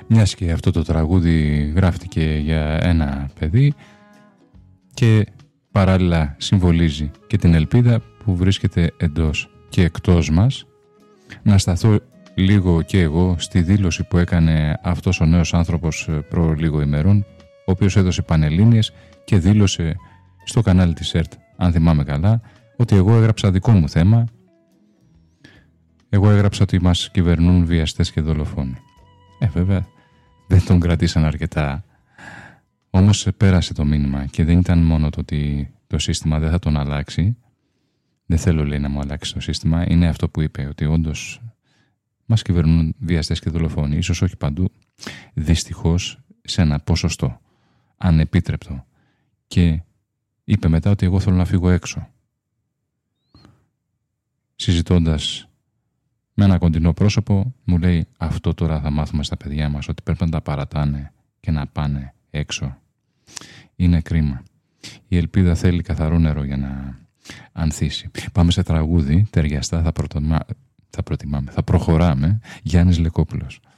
Μιας και αυτό το τραγούδι γράφτηκε για ένα παιδί και παράλληλα συμβολίζει και την ελπίδα που βρίσκεται εντός και εκτός μας, να σταθώ λίγο και εγώ στη δήλωση που έκανε αυτός ο νέος άνθρωπος προ λίγο ημερών, ο οποίος έδωσε πανελλήνιες και δήλωσε στο κανάλι της ΕΡΤ, αν θυμάμαι καλά, ότι εγώ έγραψα δικό μου θέμα. Εγώ έγραψα ότι μας κυβερνούν βιαστές και δολοφόνοι. Βέβαια δεν τον κρατήσαν αρκετά. Όμως πέρασε το μήνυμα και δεν ήταν μόνο το ότι το σύστημα δεν θα τον αλλάξει. Δεν θέλω, λέει, να μου αλλάξει το σύστημα. Είναι αυτό που είπε, ότι όντως μας κυβερνούν βιαστές και δολοφόνοι. Ίσως όχι παντού, δυστυχώς σε ένα ποσοστό ανεπίτρεπτο. Και είπε μετά ότι εγώ θέλω να φύγω έξω. Συζητώντας με ένα κοντινό πρόσωπο, μου λέει, αυτό τώρα θα μάθουμε στα παιδιά μας, ότι πρέπει να τα παρατάνε και να πάνε έξω. Είναι κρίμα. Η ελπίδα θέλει καθαρό νερό για να ανθίσει. Πάμε σε τραγούδι, ταιριαστά, θα προχωράμε. Γιάννης Λεκόπουλος.